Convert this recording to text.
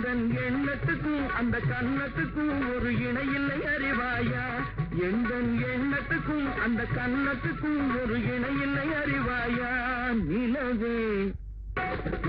எந்தன் எண்ணத்துக்கும் அந்த கண்ணத்துக்கும் ஒரு இணையில்லை அறிவாயா எந்தன் எண்ணத்துக்கும் அந்த கண்ணத்துக்கும் ஒரு இணையில்லை அறிவாயா